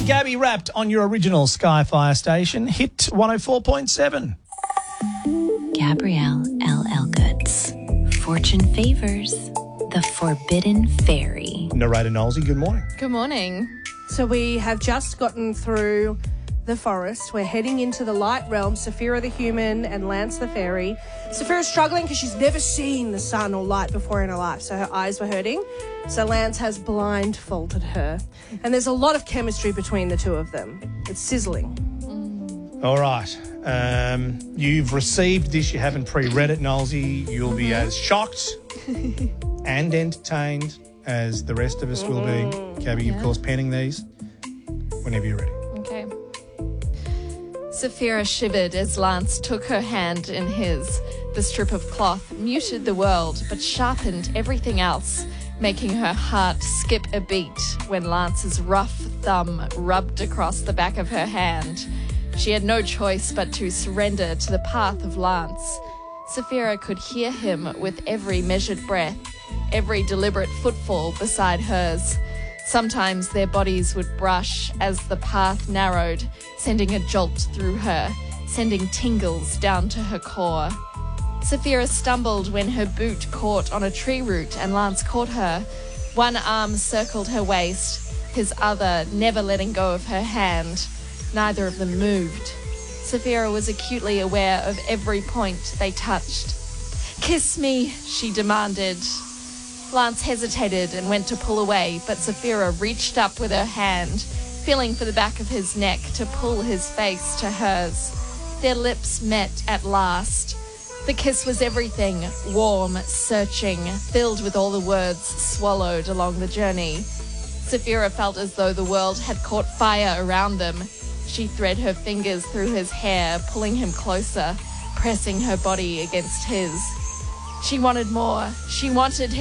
Gabby Wrapped on your original Skyfire station, Hit 104.7. Gabrielle L. Elgoods. Fortune favors the Forbidden Fairy. Narrator Nolsey, good morning. Good morning. So we have just gotten through the forest. We're heading into the light realm. Saphira the human and Lance the fairy. Saphira's struggling because she's never seen the sun or light before in her life, so her eyes were hurting. So Lance has blindfolded her. And there's a lot of chemistry between the two of them. It's sizzling. All right. You've received this. You haven't pre-read it, Nolsey. You'll be as shocked and entertained as the rest of us will be. Gabby, of course, penning these whenever you're ready. Okay. Saphira shivered as Lance took her hand in his. The strip of cloth muted the world, but sharpened everything else, making her heart skip a beat when Lance's rough thumb rubbed across the back of her hand. She had no choice but to surrender to the path of Lance. Saphira could hear him with every measured breath, every deliberate footfall beside hers. Sometimes their bodies would brush as the path narrowed, sending a jolt through her, sending tingles down to her core. Saphira stumbled when her boot caught on a tree root and Lance caught her. One arm circled her waist, his other never letting go of her hand. Neither of them moved. Saphira was acutely aware of every point they touched. "Kiss me," she demanded. Lance hesitated and went to pull away, but Saphira reached up with her hand, feeling for the back of his neck to pull his face to hers. Their lips met at last. The kiss was everything, warm, searching, filled with all the words swallowed along the journey. Saphira felt as though the world had caught fire around them. She thread her fingers through his hair, pulling him closer, pressing her body against his. She wanted more. She wanted